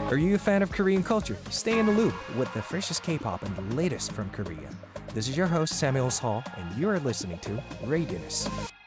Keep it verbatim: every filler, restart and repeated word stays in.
Are you a fan of Korean culture? Stay in the loop with the freshest K-pop and the latest from Korea. This is your host Samuel Hall, and you are listening to Radius.